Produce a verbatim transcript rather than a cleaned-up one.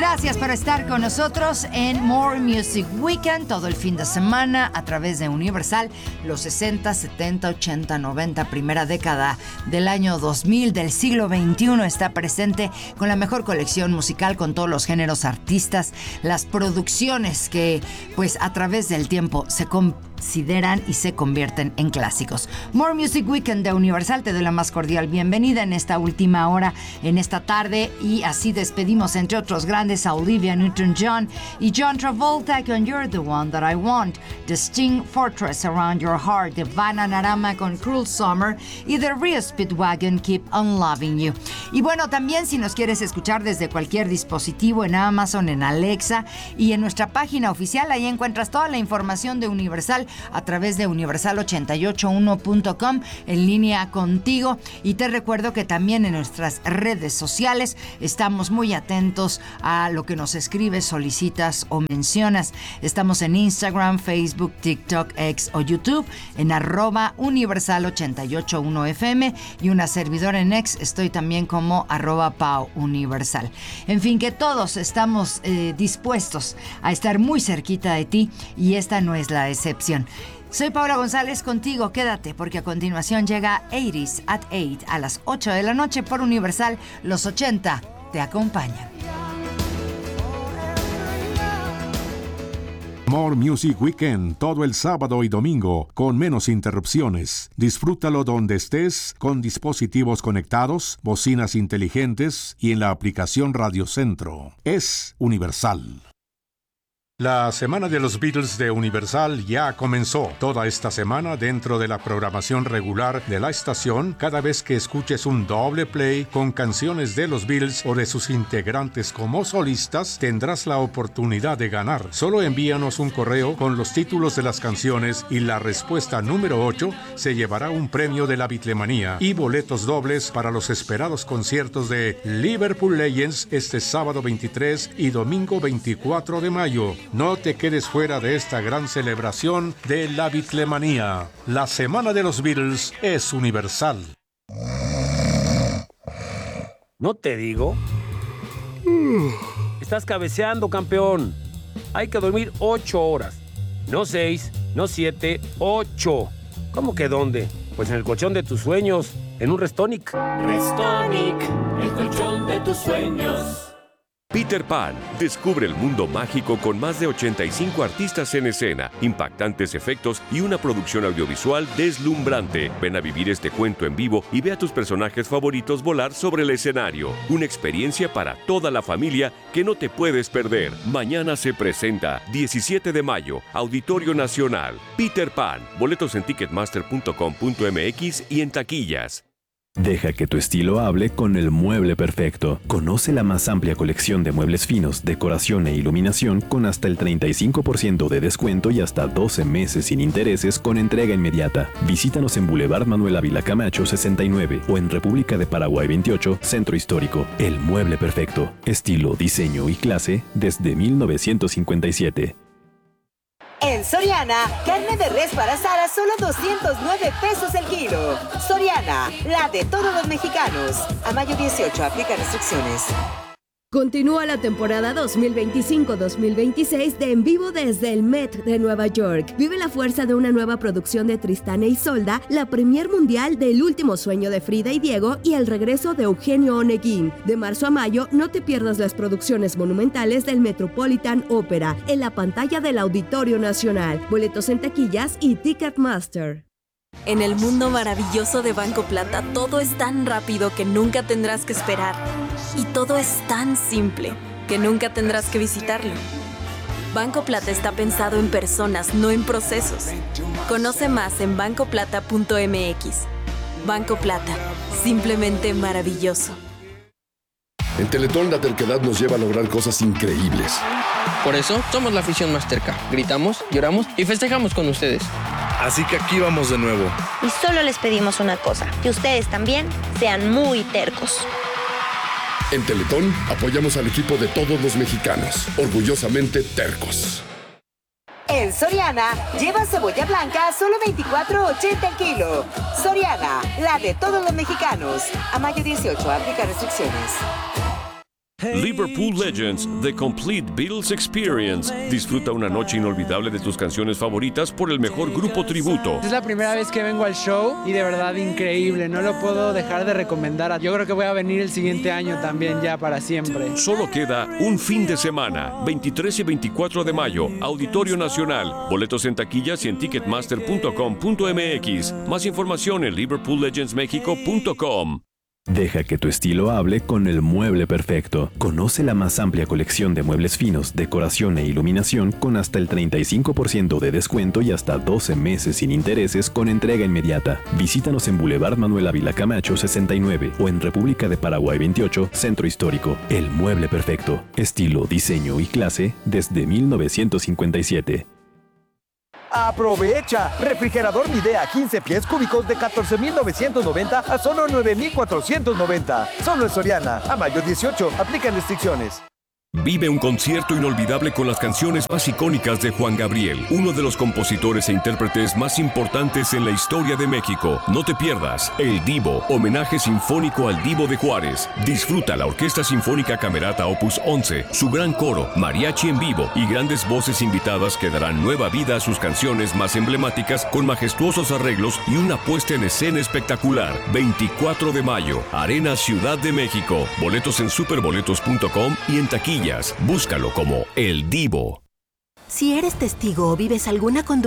Gracias por estar con nosotros en More Music Weekend todo el fin de semana a través de Universal, los sesenta, setenta, ochenta, noventa, primera década del año dos mil del siglo veintiuno está presente con la mejor colección musical, con todos los géneros, artistas, las producciones que pues a través del tiempo se consideran y se convierten en clásicos. More Music Weekend de Universal, te doy la más cordial bienvenida en esta última hora, en esta tarde, y así despedimos entre otros grandes a Olivia Newton-John y John Travolta con You're the One That I Want, The Sting Fortress Around Your Heart de Bananarama con Cruel Summer y The Real Speedwagon Keep on Loving You. Y bueno, también si nos quieres escuchar desde cualquier dispositivo, en Amazon, en Alexa y en nuestra página oficial, ahí encuentras toda la información de Universal a través de universal ochenta y ocho uno punto com, en línea contigo. Y te recuerdo que también en nuestras redes sociales estamos muy atentos a lo que nos escribes, solicitas o mencionas. Estamos en Instagram, Facebook, TikTok, X o YouTube en arroba universal ochenta y ocho uno F M, y una servidora en X estoy también como arroba Pau Universal. En fin, que todos estamos eh, dispuestos a estar muy cerquita de ti, y esta no es la excepción. Soy Paula González contigo, quédate porque a continuación llega ochenta at ocho a las ocho de la noche por Universal. Los ochenta te acompañan. More Music Weekend todo el sábado y domingo con menos interrupciones. Disfrútalo donde estés, con dispositivos conectados, bocinas inteligentes y en la aplicación Radio Centro. Es Universal. La Semana de los Beatles de Universal ya comenzó. Toda esta semana, dentro de la programación regular de la estación, cada vez que escuches un doble play con canciones de los Beatles o de sus integrantes como solistas, tendrás la oportunidad de ganar. Solo envíanos un correo con los títulos de las canciones y la respuesta número ocho se llevará un premio de la Beatlemanía y boletos dobles para los esperados conciertos de Liverpool Legends este sábado veintitrés y domingo veinticuatro de mayo. No te quedes fuera de esta gran celebración de la Beatlemanía. La Semana de los Beatles es Universal. ¿No te digo? Estás cabeceando, campeón. Hay que dormir ocho horas. No seis, no siete, ocho. ¿Cómo que dónde? Pues en el colchón de tus sueños, en un Restonic. Restonic, el colchón de tus sueños. Peter Pan. Descubre el mundo mágico con más de ochenta y cinco artistas en escena, impactantes efectos y una producción audiovisual deslumbrante. Ven a vivir este cuento en vivo y ve a tus personajes favoritos volar sobre el escenario. Una experiencia para toda la familia que no te puedes perder. Mañana se presenta, diecisiete de mayo, Auditorio Nacional. Peter Pan. Boletos en ticketmaster punto com punto m x y en taquillas. Deja que tu estilo hable con el mueble perfecto. Conoce la más amplia colección de muebles finos, decoración e iluminación con hasta el treinta y cinco por ciento de descuento y hasta doce meses sin intereses con entrega inmediata. Visítanos en Boulevard Manuel Ávila Camacho sesenta y nueve o en República de Paraguay veintiocho, Centro Histórico. El mueble perfecto. Estilo, diseño y clase desde mil novecientos cincuenta y siete. En Soriana, carne de res para asar a solo doscientos nueve pesos el kilo. Soriana, la de todos los mexicanos. A mayo dieciocho, aplica restricciones. Continúa la temporada dos mil veinticinco dos mil veintiséis de En Vivo desde el Met de Nueva York. Vive la fuerza de una nueva producción de Tristán e Isolda, la premier mundial del Último Sueño de Frida y Diego y el regreso de Eugenio Oneguín. De marzo a mayo, no te pierdas las producciones monumentales del Metropolitan Opera en la pantalla del Auditorio Nacional. Boletos en taquillas y Ticketmaster. En el mundo maravilloso de Banco Plata, todo es tan rápido que nunca tendrás que esperar. Y todo es tan simple que nunca tendrás que visitarlo. Banco Plata está pensado en personas, no en procesos. Conoce más en banco plata punto m x. Banco Plata, simplemente maravilloso. En Teletón la terquedad nos lleva a lograr cosas increíbles. Por eso somos la afición más terca. Gritamos, lloramos y festejamos con ustedes. Así que aquí vamos de nuevo. Y solo les pedimos una cosa, que ustedes también sean muy tercos. En Teletón apoyamos al equipo de todos los mexicanos, orgullosamente tercos. En Soriana, lleva cebolla blanca a solo veinticuatro ochenta el kilo. Soriana, la de todos los mexicanos. A mayo dieciocho, aplica restricciones. Liverpool Legends, The Complete Beatles Experience. Disfruta una noche inolvidable de tus canciones favoritas por el mejor grupo tributo. Es la primera vez que vengo al show y de verdad increíble. No lo puedo dejar de recomendar. Yo creo que voy a venir el siguiente año también ya para siempre. Solo queda un fin de semana, veintitrés y veinticuatro de mayo, Auditorio Nacional. Boletos en taquillas y en ticketmaster punto com punto m x. Más información en liverpool legends mexico punto com. Deja que tu estilo hable con el mueble perfecto. Conoce la más amplia colección de muebles finos, decoración e iluminación con hasta el treinta y cinco por ciento de descuento y hasta doce meses sin intereses con entrega inmediata. Visítanos en Boulevard Manuel Ávila Camacho sesenta y nueve o en República de Paraguay veintiocho, Centro Histórico. El mueble perfecto. Estilo, diseño y clase desde mil novecientos cincuenta y siete. ¡Aprovecha! Refrigerador Midea quince pies cúbicos de catorce mil novecientos noventa a solo nueve mil cuatrocientos noventa. Solo en Soriana. A mayo dieciocho. Aplican restricciones. Vive un concierto inolvidable con las canciones más icónicas de Juan Gabriel, uno de los compositores e intérpretes más importantes en la historia de México. No te pierdas El Divo, homenaje sinfónico al Divo de Juárez. Disfruta la Orquesta Sinfónica Camerata Opus once, su gran coro, mariachi en vivo y grandes voces invitadas que darán nueva vida a sus canciones más emblemáticas con majestuosos arreglos y una puesta en escena espectacular. veinticuatro de mayo, Arena Ciudad de México. Boletos en superboletos punto com y en taquilla. Búscalo como El Divo. Si eres testigo o vives alguna conducta